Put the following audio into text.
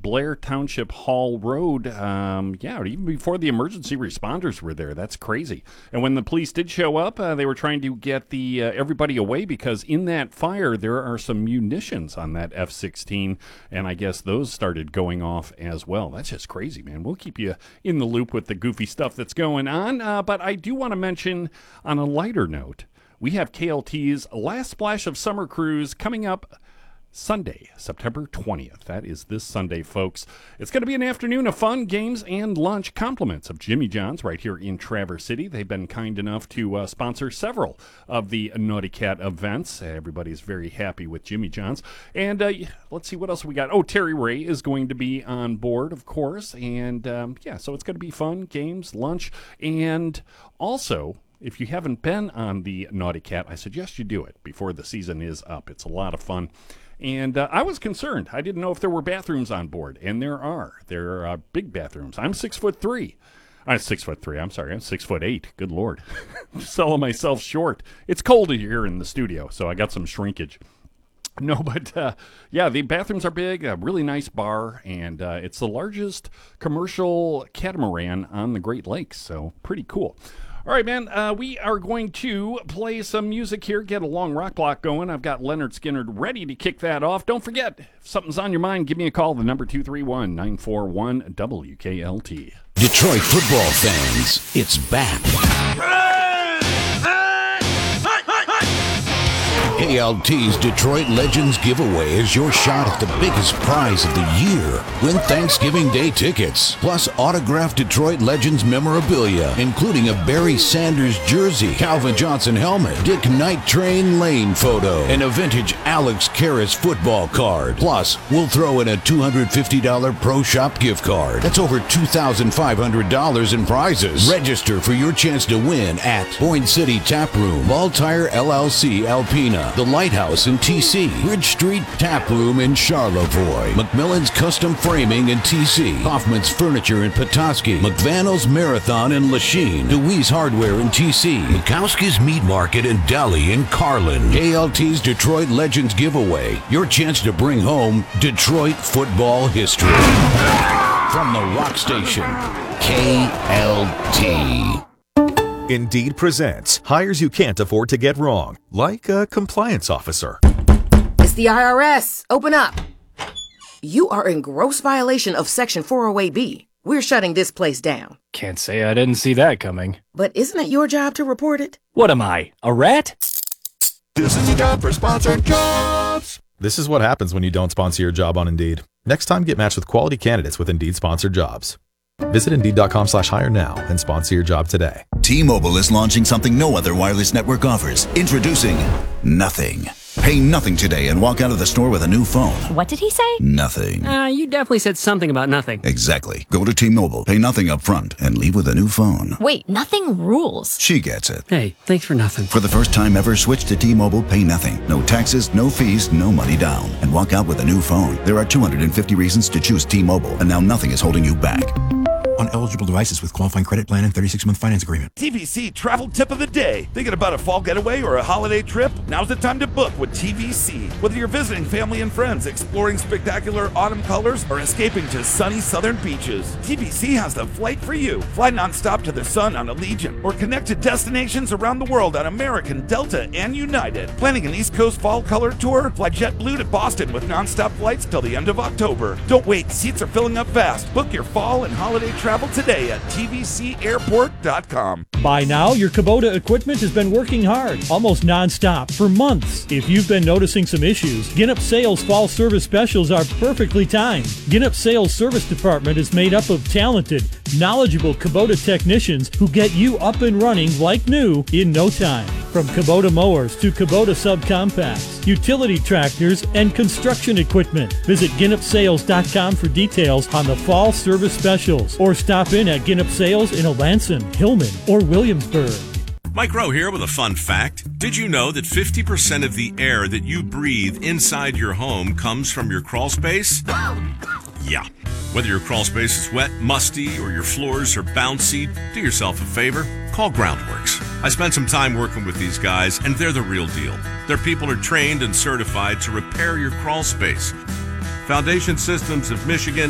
Blair Township Hall Road. Even before the emergency responders were there. That's crazy. And when the police did show up, they were trying to get the everybody away because in that fire there are some munitions on that F-16, and I guess those started going off as well. That's just crazy, man. We'll keep you in the loop with the goofy stuff that's going on, but I do want to mention on a lighter note, we have KLT's Last Splash of Summer Cruise coming up Sunday, September 20th. That is this Sunday, folks. It's going to be an afternoon of fun, games, and lunch. Compliments of Jimmy John's right here in Traverse City. They've been kind enough to sponsor several of the Naughty Cat events. Everybody's very happy with Jimmy John's. And let's see what else we got. Oh, Terry Ray is going to be on board, of course. And so it's going to be fun, games, lunch, and also, if you haven't been on the Naughty Cat, I suggest you do it before the season is up. It's a lot of fun. And I was concerned. I didn't know if there were bathrooms on board, and there are. There are big bathrooms. I'm 6'3". I'm 6'3". I'm sorry. I'm 6'8". Good Lord. Selling myself short. It's cold here in the studio, so I got some shrinkage. No, but the bathrooms are big, a really nice bar, and it's the largest commercial catamaran on the Great Lakes, so pretty cool. All right, man, we are going to play some music here, get a long rock block going. I've got Leonard Skinner ready to kick that off. Don't forget, if something's on your mind, give me a call, the number 231-941-WKLT. Detroit football fans, it's back. KLT's Detroit Legends Giveaway is your shot at the biggest prize of the year. Win Thanksgiving Day tickets, plus autographed Detroit Legends memorabilia, including a Barry Sanders jersey, Calvin Johnson helmet, Dick Night Train Lane photo, and a vintage Alex Karras football card. Plus, we'll throw in a $250 Pro Shop gift card. That's over $2,500 in prizes. Register for your chance to win at Boyne City Tap Room, Ball Tire LLC Alpena, The Lighthouse in TC, Bridge Street Tap Room in Charlevoix, McMillan's Custom Framing in TC, Hoffman's Furniture in Petoskey, McVannell's Marathon in Lachine, DeWeese Hardware in TC, Mikowski's Meat Market in Delhi and Carlin. KLT's Detroit Legends Giveaway, your chance to bring home Detroit football history. From the Rock Station, KLT. Indeed presents hires you can't afford to get wrong, like a compliance officer. It's the IRS. Open up. You are in gross violation of Section 408B. We're shutting this place down. Can't say I didn't see that coming. But isn't it your job to report it? What am I, a rat? This is the time for sponsored jobs. This is what happens when you don't sponsor your job on Indeed. Next time, get matched with quality candidates with Indeed sponsored jobs. Visit Indeed.com/hire now and sponsor your job today. T-Mobile is launching something no other wireless network offers. Introducing Nothing. Pay nothing today and walk out of the store with a new phone. What did he say? Nothing. You definitely said something about nothing. Exactly. Go to T-Mobile, pay nothing up front, and leave with a new phone. Wait, nothing rules. She gets it. Hey, thanks for nothing. For the first time ever, switch to T-Mobile, pay nothing. No taxes, no fees, no money down. And walk out with a new phone. There are 250 reasons to choose T-Mobile, and now nothing is holding you back. On eligible devices with qualifying credit plan and 36-month finance agreement. TVC travel tip of the day. Thinking about a fall getaway or a holiday trip? Now's the time to book with TVC. Whether you're visiting family and friends, exploring spectacular autumn colors, or escaping to sunny southern beaches, TVC has the flight for you. Fly nonstop to the sun on Allegiant or connect to destinations around the world on American, Delta, and United. Planning an East Coast fall color tour? Fly JetBlue to Boston with nonstop flights till the end of October. Don't wait, seats are filling up fast. Book your fall and holiday travel today at tvcairport.com. By now, your Kubota equipment has been working hard, almost nonstop, for months. If you've been noticing some issues, Ginnup Sales Fall Service Specials are perfectly timed. Ginnup Sales Service Department is made up of talented, knowledgeable Kubota technicians who get you up and running like new in no time. From Kubota mowers to Kubota subcompacts, utility tractors, and construction equipment. Visit GinnupSales.com for details on the fall service specials, or stop in at Ginnup Sales in Alanson, Hillman, or Williamsburg. Mike Rowe here with a fun fact. Did you know that 50% of the air that you breathe inside your home comes from your crawl space? Yeah. Whether your crawl space is wet, musty, or your floors are bouncy, do yourself a favor. Call Groundworks. I spent some time working with these guys, and they're the real deal. Their people are trained and certified to repair your crawl space. Foundation Systems of Michigan